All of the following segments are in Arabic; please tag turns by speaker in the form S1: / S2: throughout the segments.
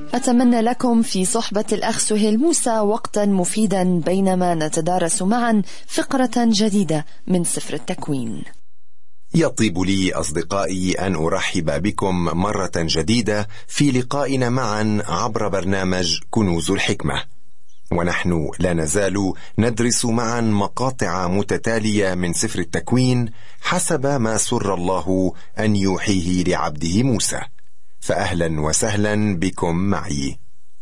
S1: أتمنى لكم في صحبة الأخ سهيل موسى وقتا مفيدا بينما نتدارس معا فقرة جديدة من سفر التكوين.
S2: يطيب لي أصدقائي أن أرحب بكم مرة جديدة في لقائنا معا عبر برنامج كنوز الحكمة، ونحن لا نزال ندرس معا مقاطع متتالية من سفر التكوين حسب ما سر الله أن يوحيه لعبده موسى. فأهلا وسهلا بكم معي.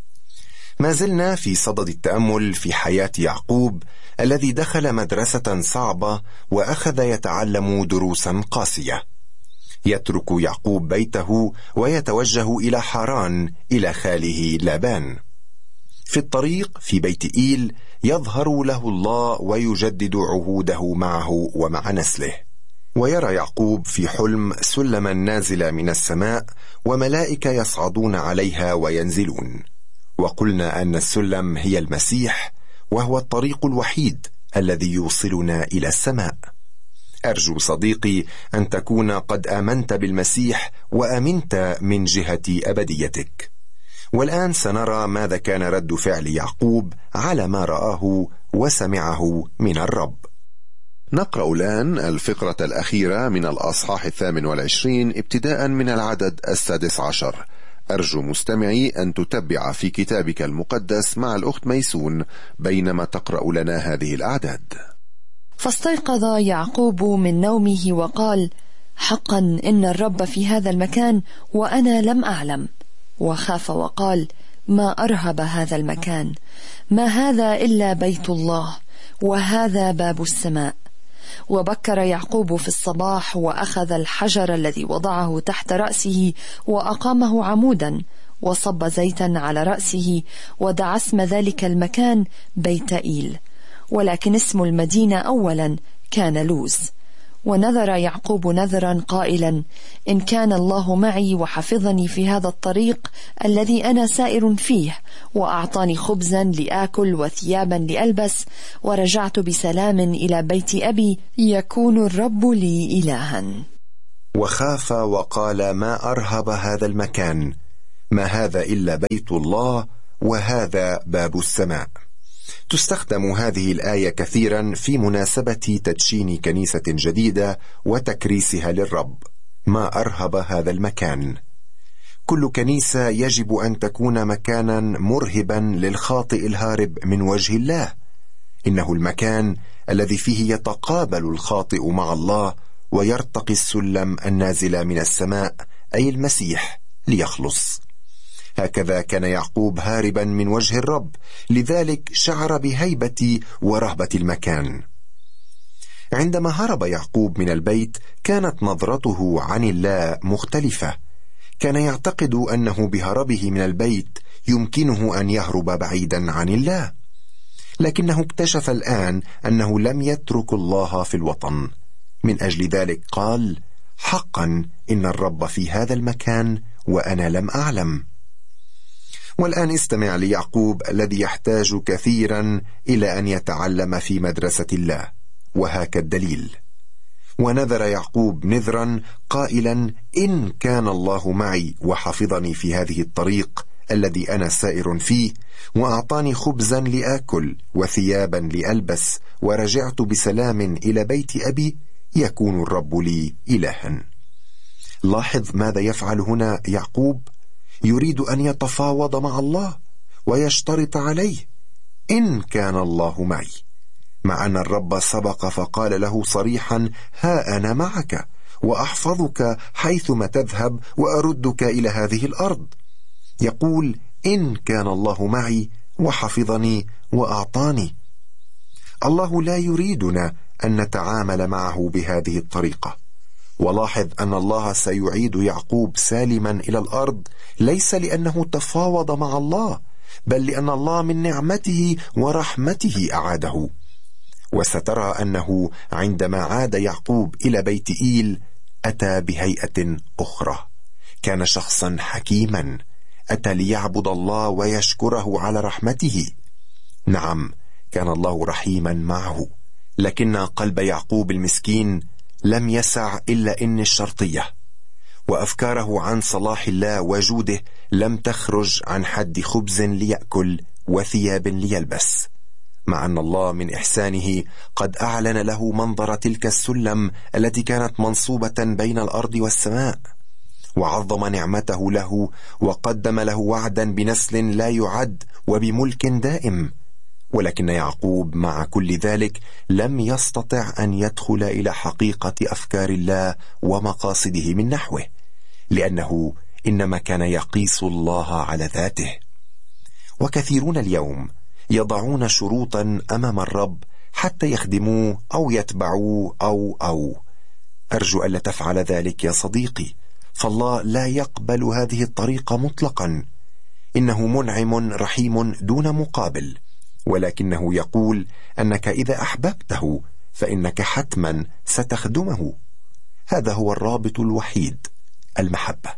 S2: ما زلنا في صدد التأمل في حياة يعقوب الذي دخل مدرسة صعبة وأخذ يتعلم دروسا قاسية. يترك يعقوب بيته ويتوجه إلى حران إلى خاله لابان. في الطريق في بيت إيل يظهر له الله ويجدد عهوده معه ومع نسله، ويرى يعقوب في حلم سلما نازلا من السماء وملائكة يصعدون عليها وينزلون. وقلنا أن السلم هي المسيح، وهو الطريق الوحيد الذي يوصلنا إلى السماء. أرجو صديقي أن تكون قد آمنت بالمسيح وأمنت من جهة أبديتك. والآن سنرى ماذا كان رد فعل يعقوب على ما رآه وسمعه من الرب.
S3: نقرأ الآن الفقرة الأخيرة من الأصحاح 28 ابتداء من العدد 16. أرجو مستمعي أن تتبع في كتابك المقدس مع الأخت ميسون بينما تقرأ لنا هذه الأعداد.
S1: فاستيقظ يعقوب من نومه وقال: حقا إن الرب في هذا المكان وأنا لم أعلم. وخاف وقال: ما أرهب هذا المكان، ما هذا إلا بيت الله، وهذا باب السماء. وبكر يعقوب في الصباح وأخذ الحجر الذي وضعه تحت رأسه وأقامه عمودا، وصب زيتا على رأسه، ودعا اسم ذلك المكان بيت إيل، ولكن اسم المدينة أولا كان لوز. ونذر يعقوب نذرا قائلا: إن كان الله معي وحفظني في هذا الطريق الذي أنا سائر فيه، وأعطاني خبزا لآكل وثيابا لألبس، ورجعت بسلام إلى بيت أبي، يكون الرب لي إلها.
S2: وخاف وقال: ما أرهب هذا المكان، ما هذا إلا بيت الله، وهذا باب السماء. تستخدم هذه الآية كثيرا في مناسبة تدشين كنيسة جديدة وتكريسها للرب. ما أرهب هذا المكان. كل كنيسة يجب أن تكون مكانا مرهبا للخاطئ الهارب من وجه الله. إنه المكان الذي فيه يتقابل الخاطئ مع الله ويرتقي السلم النازل من السماء، أي المسيح، ليخلص. هكذا كان يعقوب هاربا من وجه الرب، لذلك شعر بهيبة ورهبة المكان. عندما هرب يعقوب من البيت كانت نظرته عن الله مختلفة. كان يعتقد أنه بهربه من البيت يمكنه أن يهرب بعيدا عن الله، لكنه اكتشف الآن أنه لم يترك الله في الوطن. من أجل ذلك قال: حقا إن الرب في هذا المكان وأنا لم أعلم. والآن استمع ليعقوب الذي يحتاج كثيرا إلى أن يتعلم في مدرسة الله، وهاك الدليل. ونذر يعقوب نذرا قائلا: إن كان الله معي وحفظني في هذه الطريق الذي أنا سائر فيه، وأعطاني خبزا لآكل وثيابا لألبس، ورجعت بسلام إلى بيت أبي، يكون الرب لي إلها. لاحظ ماذا يفعل هنا يعقوب. يريد أن يتفاوض مع الله ويشترط عليه: إن كان الله معي، مع أن الرب سبق فقال له صريحا: ها أنا معك وأحفظك حيثما تذهب وأردك إلى هذه الأرض. يقول: إن كان الله معي وحفظني وأعطاني. الله لا يريدنا أن نتعامل معه بهذه الطريقة. ولاحظ أن الله سيعيد يعقوب سالما إلى الأرض، ليس لأنه تفاوض مع الله، بل لأن الله من نعمته ورحمته أعاده. وسترى أنه عندما عاد يعقوب إلى بيت إيل أتى بهيئة أخرى. كان شخصا حكيما، أتى ليعبد الله ويشكره على رحمته. نعم، كان الله رحيما معه، لكن قلب يعقوب المسكين لم يسع إلا إن الشرطية. وأفكاره عن صلاح الله وجوده لم تخرج عن حد خبز ليأكل وثياب ليلبس، مع أن الله من إحسانه قد أعلن له منظر تلك السلم التي كانت منصوبة بين الأرض والسماء، وعظم نعمته له وقدم له وعدا بنسل لا يعد وبملك دائم. ولكن يعقوب مع كل ذلك لم يستطع أن يدخل إلى حقيقة أفكار الله ومقاصده من نحوه، لأنه إنما كان يقيس الله على ذاته. وكثيرون اليوم يضعون شروطا أمام الرب حتى يخدموه أو يتبعوه أو أرجو ألا تفعل ذلك يا صديقي، فالله لا يقبل هذه الطريقة مطلقا. إنه منعم رحيم دون مقابل، ولكنه يقول أنك إذا أحببته فإنك حتما ستخدمه. هذا هو الرابط الوحيد، المحبة.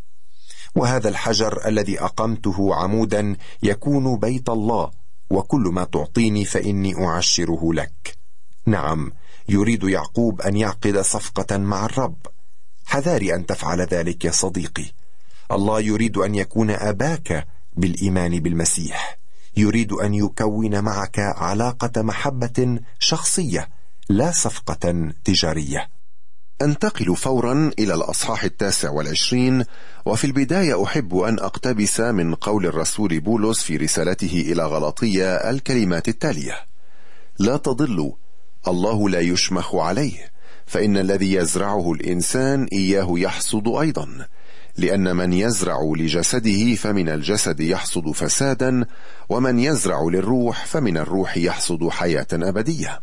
S2: وهذا الحجر الذي أقمته عمودا يكون بيت الله، وكل ما تعطيني فإني أعشره لك. نعم، يريد يعقوب أن يعقد صفقة مع الرب. حذاري أن تفعل ذلك يا صديقي. الله يريد أن يكون أباك بالإيمان بالمسيح، يريد أن يكون معك علاقة محبة شخصية، لا صفقة تجارية.
S3: أنتقل فورا إلى الأصحاح 29، وفي البداية أحب أن أقتبس من قول الرسول بولس في رسالته إلى غلاطية الكلمات التالية: لا تضلوا، الله لا يشمخ عليه، فإن الذي يزرعه الإنسان إياه يحصد أيضا، لأن من يزرع لجسده فمن الجسد يحصد فسادا، ومن يزرع للروح فمن الروح يحصد حياة أبدية.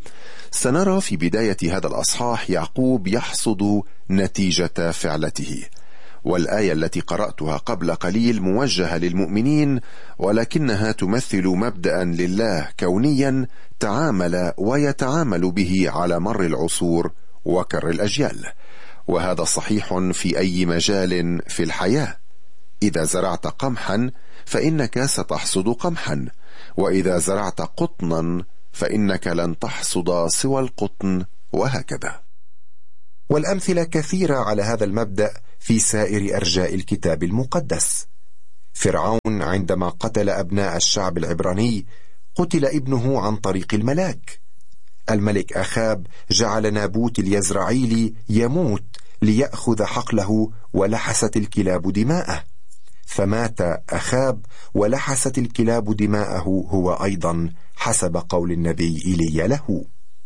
S3: سنرى في بداية هذا الأصحاح يعقوب يحصد نتيجة فعلته، والآية التي قرأتها قبل قليل موجهة للمؤمنين، ولكنها تمثل مبدأ لله كونيا تعامل ويتعامل به على مر العصور وكر الأجيال، وهذا صحيح في أي مجال في الحياة. إذا زرعت قمحا فإنك ستحصد قمحا، وإذا زرعت قطنا فإنك لن تحصد سوى القطن، وهكذا.
S2: والأمثلة كثيرة على هذا المبدأ في سائر أرجاء الكتاب المقدس. فرعون عندما قتل أبناء الشعب العبراني قتل ابنه عن طريق الملاك. الملك أخاب جعل نابوت اليزرعيلي يموت ليأخذ حقله، ولحست الكلاب دماءه، فمات أخاب ولحست الكلاب دماءه هو أيضا، حسب قول النبي إيليا له.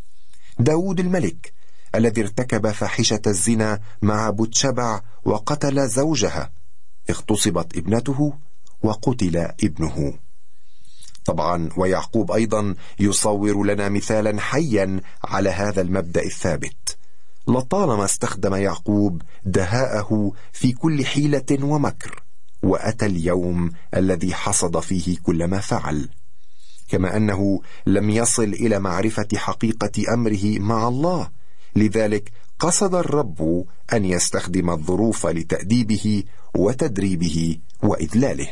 S2: داود الملك الذي ارتكب فاحشة الزنا مع بتشبع وقتل زوجها، اغتصبت ابنته وقتل ابنه. طبعا ويعقوب أيضا يصور لنا مثالا حيا على هذا المبدأ الثابت. لطالما استخدم يعقوب دهاءه في كل حيلة ومكر، وأتى اليوم الذي حصد فيه كل ما فعل. كما أنه لم يصل إلى معرفة حقيقة أمره مع الله، لذلك قصد الرب أن يستخدم الظروف لتأديبه وتدريبه وإذلاله.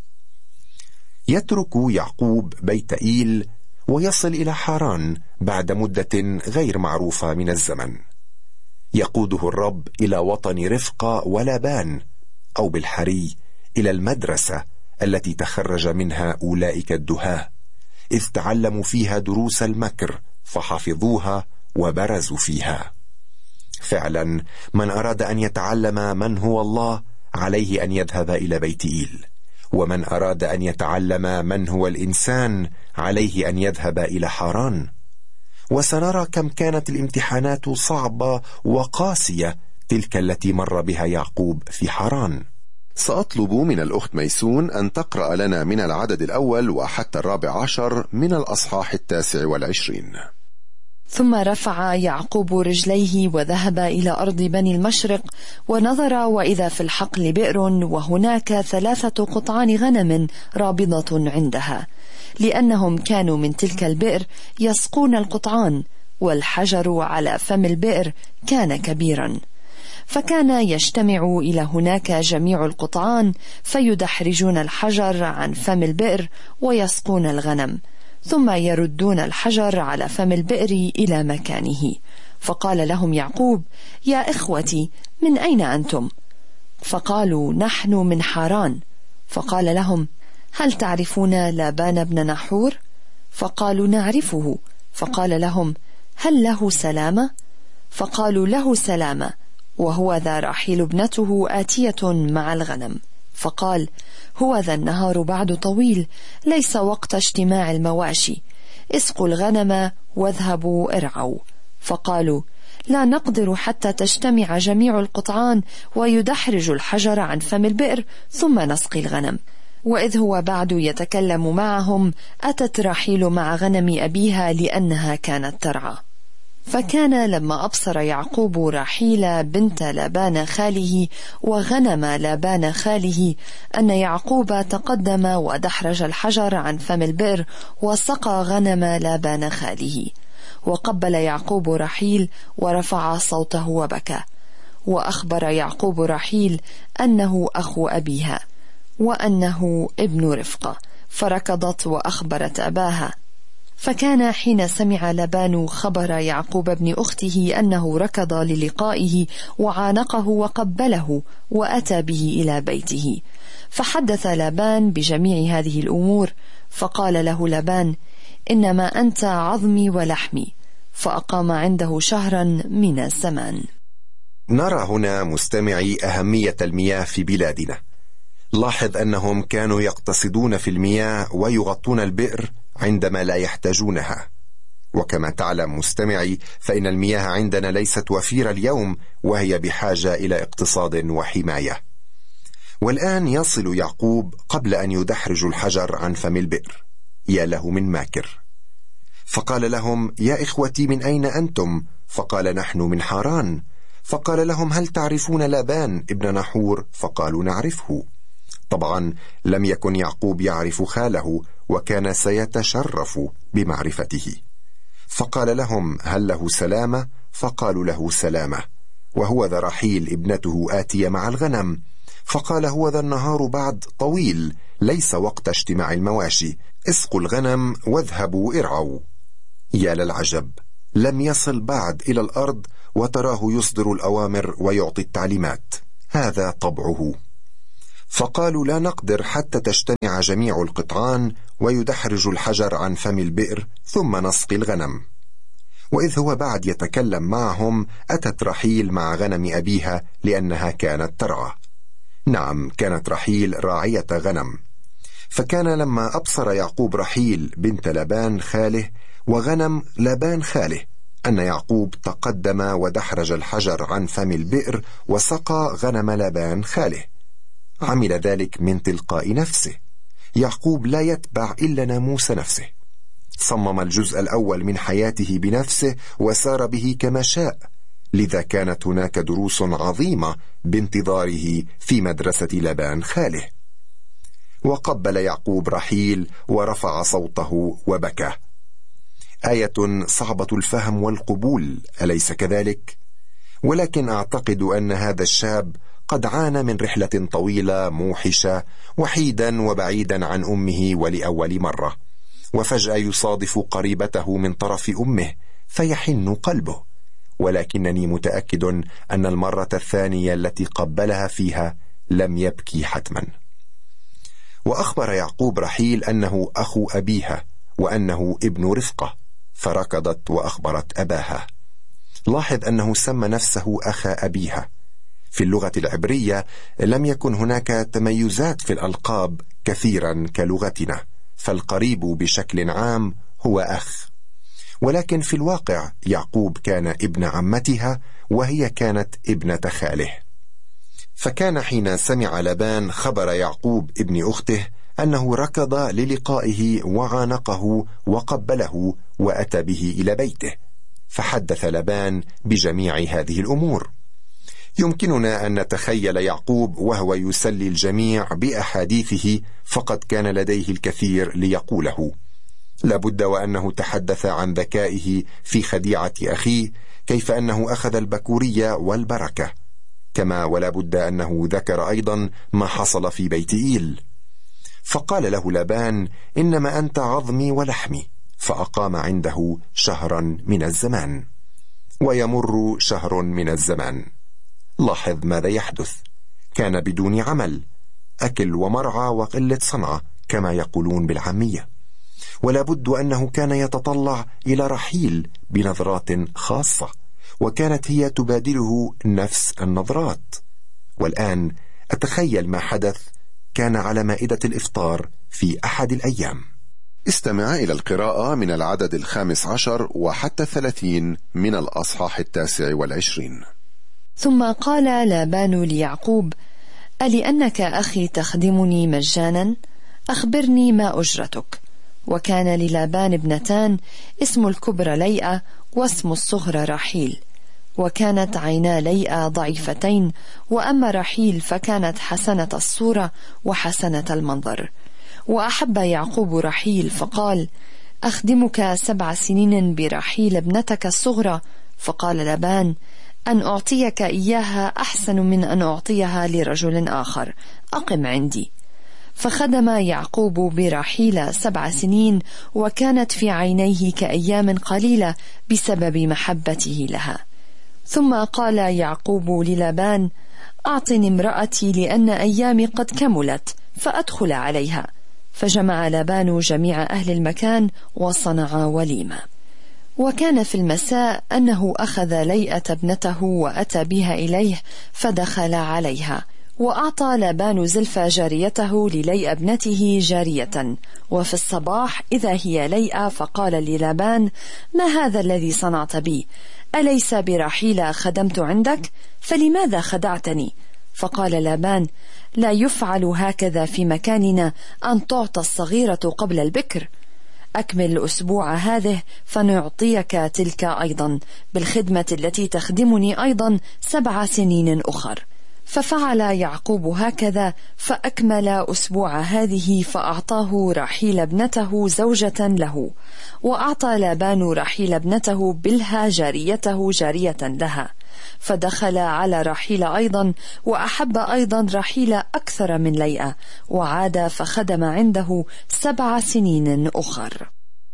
S2: يترك يعقوب بيت إيل ويصل إلى حران بعد مدة غير معروفة من الزمن. يقوده الرب إلى وطن رفقة ولابان، أو بالحري إلى المدرسة التي تخرج منها أولئك الدهاة، إذ تعلموا فيها دروس المكر فحفظوها وبرزوا فيها. فعلا من أراد أن يتعلم من هو الله عليه أن يذهب إلى بيت إيل، ومن أراد أن يتعلم من هو الإنسان عليه أن يذهب إلى حران. وسنرى كم كانت الامتحانات صعبة وقاسية تلك التي مر بها يعقوب في حران.
S3: سأطلب من الأخت ميسون أن تقرأ لنا من العدد الأول وحتى 14 من الأصحاح 29.
S1: ثم رفع يعقوب رجليه وذهب إلى أرض بني المشرق، ونظر وإذا في الحقل بئر، وهناك 3 قطعان غنم رابضة عندها، لأنهم كانوا من تلك البئر يسقون القطعان، والحجر على فم البئر كان كبيرا. فكان يجتمع إلى هناك جميع القطعان، فيدحرجون الحجر عن فم البئر ويسقون الغنم، ثم يردون الحجر على فم البئر إلى مكانه، فقال لهم يعقوب: يا إخوتي، من أين أنتم؟ فقالوا: نحن من حاران. فقال لهم: هل تعرفون لابان بن نحور؟ فقالوا: نعرفه. فقال لهم: هل له سلامة؟ فقالوا: له سلامة، وهو ذا راحيل ابنته آتية مع الغنم. فقال: هو ذا النهار بعد طويل، ليس وقت اجتماع المواشي، اسقوا الغنم واذهبوا ارعوا. فقالوا: لا نقدر حتى تجتمع جميع القطعان ويدحرج الحجر عن فم البئر ثم نسقي الغنم. وإذ هو بعد يتكلم معهم، أتت راحيل مع غنم أبيها لأنها كانت ترعى. فكان لما أبصر يعقوب راحيل بنت لابان خاله وغنم لابان خاله أن يعقوب تقدم ودحرج الحجر عن فم البئر وسقى غنم لابان خاله. وقبل يعقوب راحيل ورفع صوته وبكى. وأخبر يعقوب راحيل أنه أخو أبيها وأنه ابن رفقة، فركضت وأخبرت أباها. فكان حين سمع لابان خبر يعقوب ابن أخته أنه ركض للقائه وعانقه وقبله وأتى به إلى بيته، فحدث لابان بجميع هذه الأمور. فقال له لابان: إنما أنت عظمي ولحمي. فأقام عنده شهرا من الزمان.
S2: نرى هنا مستمعي أهمية المياه في بلادنا. لاحظ أنهم كانوا يقتصدون في المياه ويغطون البئر عندما لا يحتاجونها. وكما تعلم مستمعي، فإن المياه عندنا ليست وفيرة اليوم، وهي بحاجة إلى اقتصاد وحماية. والآن يصل يعقوب قبل أن يدحرج الحجر عن فم البئر. يا له من ماكر. فقال لهم: يا إخوتي، من أين أنتم؟ فقال: نحن من حاران. فقال لهم: هل تعرفون لابان ابن نحور؟ فقالوا: نعرفه. طبعا لم يكن يعقوب يعرف خاله، وكان سيتشرف بمعرفته. فقال لهم: هل له سلامة؟ فقالوا: له سلامة، وهو ذا رحيل ابنته آتية مع الغنم. فقال: هو ذا النهار بعد طويل، ليس وقت اجتماع المواشي، اسقوا الغنم واذهبوا ارعوا. يا للعجب، لم يصل بعد إلى الأرض وتراه يصدر الأوامر ويعطي التعليمات. هذا طبعه. فقالوا: لا نقدر حتى تجتمع جميع القطعان ويدحرج الحجر عن فم البئر ثم نسقي الغنم. وإذ هو بعد يتكلم معهم، أتت راحيل مع غنم أبيها لأنها كانت ترعى. نعم، كانت راحيل راعية غنم. فكان لما أبصر يعقوب راحيل بنت لابان خاله وغنم لابان خاله أن يعقوب تقدم ودحرج الحجر عن فم البئر وسقى غنم لابان خاله، عمل ذلك من تلقاء نفسه. يعقوب لا يتبع إلا ناموس نفسه. صمم الجزء الأول من حياته بنفسه وسار به كما شاء. لذا كانت هناك دروس عظيمة بانتظاره في مدرسة لابان خاله. وقبل يعقوب راحيل ورفع صوته وبكى. آية صعبة الفهم والقبول، أليس كذلك؟ ولكن أعتقد أن هذا الشاب قد عانى من رحلة طويلة موحشة، وحيدا وبعيدا عن أمه ولأول مرة، وفجأة يصادف قريبته من طرف أمه فيحن قلبه. ولكنني متأكد أن المرة الثانية التي قبلها فيها لم يبكي حتما. وأخبر يعقوب راحيل أنه أخو أبيها وأنه ابن رفقة، فركضت وأخبرت أباها. لاحظ أنه سمى نفسه أخا أبيها. في اللغة العبرية لم يكن هناك تميزات في الألقاب كثيرا كلغتنا، فالقريب بشكل عام هو أخ. ولكن في الواقع يعقوب كان ابن عمتها وهي كانت ابنة خاله. فكان حين سمع لابان خبر يعقوب ابن أخته أنه ركض للقائه وعانقه وقبله وأتى به إلى بيته، فحدث لابان بجميع هذه الأمور. يمكننا أن نتخيل يعقوب وهو يسلي الجميع بأحاديثه، فقد كان لديه الكثير ليقوله. لابد وأنه تحدث عن ذكائه في خديعة أخيه، كيف أنه أخذ البكورية والبركة، كما ولا بد أنه ذكر أيضا ما حصل في بيت إيل. فقال له لابان: إنما أنت عظمي ولحمي. فأقام عنده شهرا من الزمان. ويمر شهر من الزمان. لاحظ ماذا يحدث. كان بدون عمل، أكل ومرعى وقلة صنعة كما يقولون بالعامية، ولا بد أنه كان يتطلع إلى رحيل بنظرات خاصة، وكانت هي تبادله نفس النظرات. والآن أتخيل ما حدث. كان على مائدة الإفطار في أحد الأيام.
S3: استمع إلى القراءة من العدد 15 وحتى 30 من الأصحاح 29.
S1: ثم قال لابان ليعقوب: ألأنك أخي تخدمني مجانا؟ أخبرني ما أجرتك. وكان للابان ابنتان، اسم الكبرى ليئة واسم الصغرى رحيل. وكانت عينا ليئة ضعيفتين، وأما رحيل فكانت حسنة الصورة وحسنة المنظر. وأحب يعقوب رحيل فقال: أخدمك 7 سنين برحيل ابنتك الصغرى. فقال لابان: أن أعطيك إياها أحسن من أن أعطيها لرجل آخر، أقم عندي. فخدم يعقوب برحيل 7 سنين، وكانت في عينيه كأيام قليلة بسبب محبته لها. ثم قال يعقوب للابان: أعطني امرأتي لأن أيامي قد كملت فأدخل عليها. فجمع لابان جميع أهل المكان وصنع وليمة. وكان في المساء أنه أخذ ليئة ابنته وأتى بها إليه فدخل عليها. وأعطى لابان زلفى جاريته لليئة ابنته جارية. وفي الصباح إذا هي ليئة، فقال للابان: ما هذا الذي صنعت بي؟ أليس برحيل خدمت عندك؟ فلماذا خدعتني؟ فقال لابان: لا يفعل هكذا في مكاننا، أن تعطى الصغيرة قبل البكر. أكمل الأسبوع هذه فنعطيك تلك أيضا، بالخدمة التي تخدمني أيضا 7 سنين أخر. ففعل يعقوب هكذا، فأكمل أسبوع هذه، فأعطاه رحيل ابنته زوجة له. وأعطى لابان رحيل ابنته بلها جاريته جارية لها. فدخل على رحيل أيضا، وأحب أيضا رحيل أكثر من ليئة، وعاد فخدم عنده 7 سنين أخر.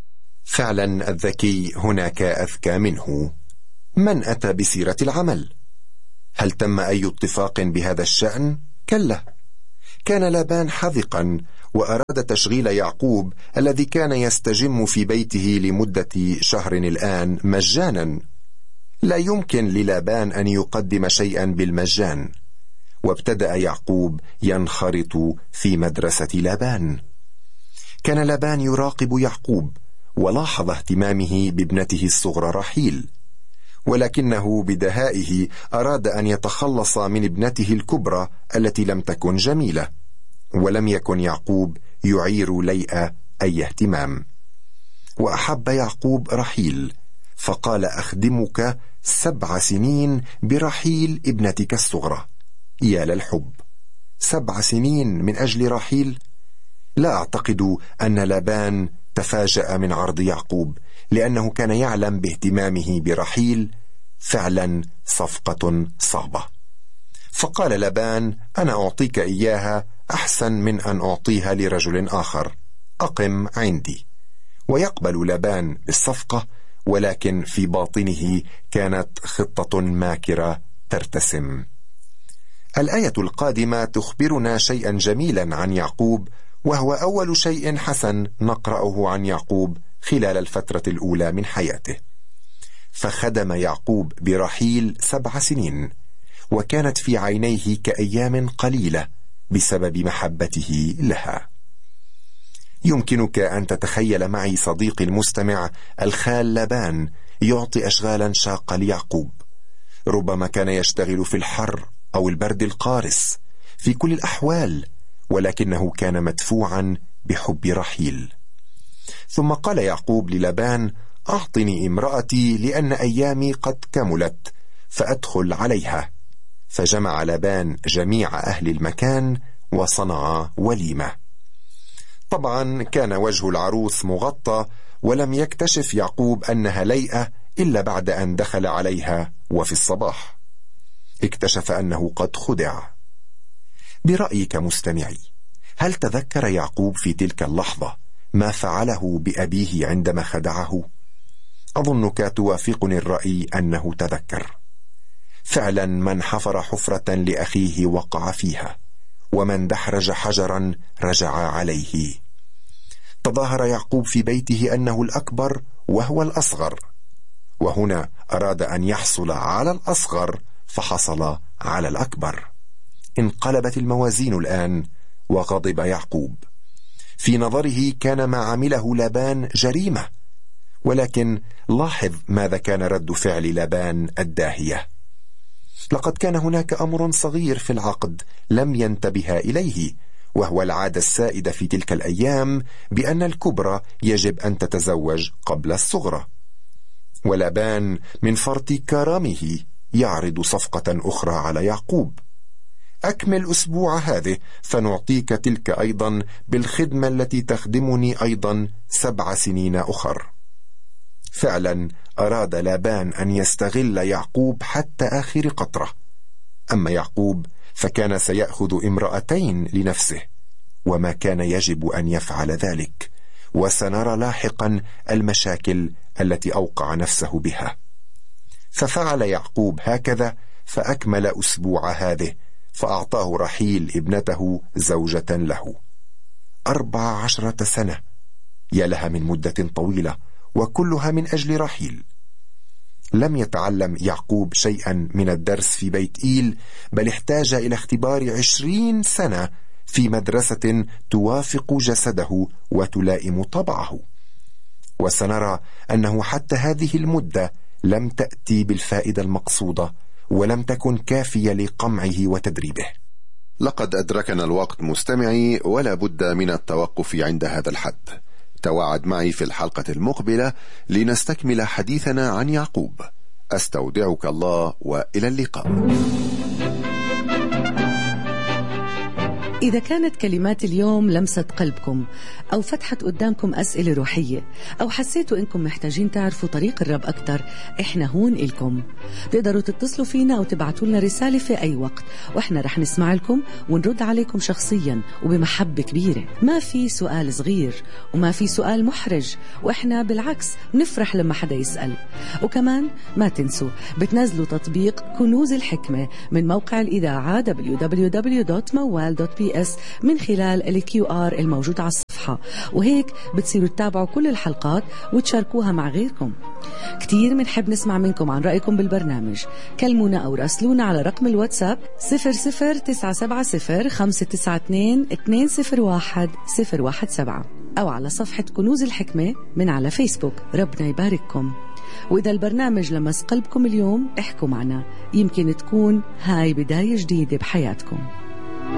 S2: فعلا الذكي هناك أذكى منه. من أتى بسيرة العمل؟ هل تم أي اتفاق بهذا الشأن؟ كلا. كان لابان حذقا، وأراد تشغيل يعقوب الذي كان يستجم في بيته لمدة شهر الآن مجانا. لا يمكن للابان أن يقدم شيئا بالمجان. وابتدأ يعقوب ينخرط في مدرسة لابان. كان لابان يراقب يعقوب، ولاحظ اهتمامه بابنته الصغرى رحيل، ولكنه بدهائه أراد أن يتخلص من ابنته الكبرى التي لم تكن جميلة. ولم يكن يعقوب يعير ليئة أي اهتمام. وأحب يعقوب رحيل، فقال: أخدمك 7 سنين برحيل ابنتك الصغرى. يا للحب، 7 سنين من أجل رحيل؟ لا أعتقد أن لابان تفاجأ من عرض يعقوب، لأنه كان يعلم باهتمامه برحيل. فعلا صفقة صعبة. فقال لابان: أنا أعطيك إياها أحسن من أن أعطيها لرجل آخر، أقم عندي. ويقبل لابان بالصفقة، ولكن في باطنه كانت خطة ماكرة ترتسم. الآية القادمة تخبرنا شيئا جميلا عن يعقوب، وهو أول شيء حسن نقرأه عن يعقوب خلال الفترة الأولى من حياته. فخدم يعقوب برحيل 7 سنين، وكانت في عينيه كأيام قليلة بسبب محبته لها. يمكنك أن تتخيل معي صديقي المستمع الخال لابان يعطي أشغالا شاقة ليعقوب. ربما كان يشتغل في الحر أو البرد القارس، في كل الأحوال، ولكنه كان مدفوعا بحب رحيل. ثم قال يعقوب للابان: أعطني امرأتي لأن أيامي قد كملت فأدخل عليها. فجمع لابان جميع أهل المكان وصنع وليمة. طبعا كان وجه العروس مغطى، ولم يكتشف يعقوب أنها ليئة إلا بعد أن دخل عليها، وفي الصباح اكتشف أنه قد خدع. برأيك مستمعي، هل تذكر يعقوب في تلك اللحظة ما فعله بأبيه عندما خدعه؟ أظنك توافقني الرأي أنه تذكر. فعلا من حفر حفرة لأخيه وقع فيها، ومن دحرج حجرا رجع عليه. تظاهر يعقوب في بيته أنه الأكبر وهو الأصغر، وهنا أراد أن يحصل على الأصغر فحصل على الأكبر. انقلبت الموازين الآن، وغضب يعقوب. في نظره كان ما عمله لابان جريمة، ولكن لاحظ ماذا كان رد فعل لابان الداهية. لقد كان هناك أمر صغير في العقد لم ينتبه إليه، وهو العادة السائدة في تلك الأيام بأن الكبرى يجب أن تتزوج قبل الصغرى. ولابان من فرط كرمه يعرض صفقة أخرى على يعقوب: أكمل أسبوع هذه فنعطيك تلك أيضا بالخدمة التي تخدمني أيضا 7 سنين أخر. فعلا أراد لابان أن يستغل يعقوب حتى آخر قطرة. أما يعقوب فكان سيأخذ امرأتين لنفسه، وما كان يجب أن يفعل ذلك، وسنرى لاحقا المشاكل التي أوقع نفسه بها. ففعل يعقوب هكذا، فأكمل أسبوع هذه، فأعطاه رحيل ابنته زوجة له. 14 سنة، يا لها من مدة طويلة، وكلها من أجل رحيل. لم يتعلم يعقوب شيئا من الدرس في بيت إيل، بل احتاج إلى اختبار 20 سنة في مدرسة توافق جسده وتلائم طبعه. وسنرى أنه حتى هذه المدة لم تأتي بالفائدة المقصودة، ولم تكن كافية لقمعه وتدريبه.
S3: لقد أدركنا الوقت مستمعي، ولا بد من التوقف عند هذا الحد. توعد معي في الحلقة المقبلة لنستكمل حديثنا عن يعقوب. أستودعك الله، وإلى اللقاء.
S4: إذا كانت كلمات اليوم لمست قلبكم، أو فتحت قدامكم أسئلة روحية، أو حسيتوا إنكم محتاجين تعرفوا طريق الرب أكتر، إحنا هون إلكم. تقدروا تتصلوا فينا أو تبعتوا لنا رسالة في أي وقت، وإحنا رح نسمع لكم ونرد عليكم شخصيا وبمحبة كبيرة. ما في سؤال صغير وما في سؤال محرج، وإحنا بالعكس نفرح لما حدا يسأل. وكمان ما تنسوا بتنزلوا تطبيق كنوز الحكمة من موقع الإذاعة www.mawal.ps من خلال الQR الموجود على الصفحة، وهيك بتصيروا تتابعوا كل الحلقات وتشاركوها مع غيركم. كتير منحب نسمع منكم عن رأيكم بالبرنامج. كلمونا أو راسلونا على رقم الواتساب 00-970-592-201-017 أو على صفحة كنوز الحكمة من على فيسبوك. ربنا يبارككم. وإذا البرنامج لمس قلبكم اليوم، احكوا معنا، يمكن تكون هاي بداية جديدة بحياتكم.